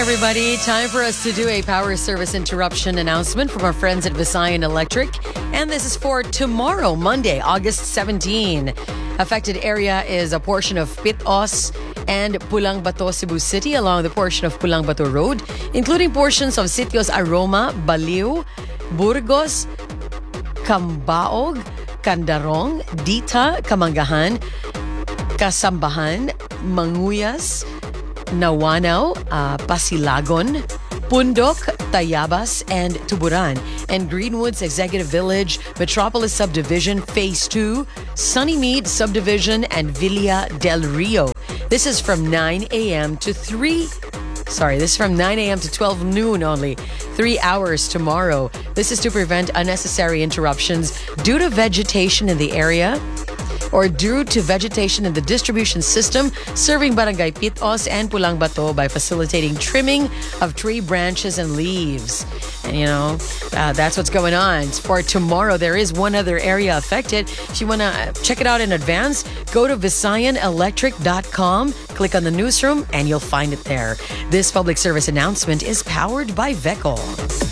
everybody. Time for us to do a power service interruption announcement from our friends at Visayan Electric. And this is for tomorrow, Monday, August 17. Affected area is a portion of Pitos and Pulang Bato, Cebu City, along the portion of Pulang Bato Road, including portions of Sitios Aroma, Baliw, Burgos, Cambaog, Candarong, Dita, Kamangahan, Kasambahan, Manguyas, Nawanaw, Pasilagon, Pundok, Tayabas, and Tuburan. And Greenwoods Executive Village, Metropolis Subdivision, Phase 2, Sunnymead Subdivision, and Villa del Rio. This is from 9 a.m. to 12 noon only. 3 hours tomorrow. This is to prevent unnecessary interruptions due to vegetation in the area or due to vegetation in the distribution system serving Barangay Pitos and Pulang Bato by facilitating trimming of tree branches and leaves. And that's what's going on. For tomorrow, there is one other area affected. If you want to check it out in advance, go to VisayanElectric.com, click on the newsroom, and you'll find it there. This public service announcement is powered by VECO.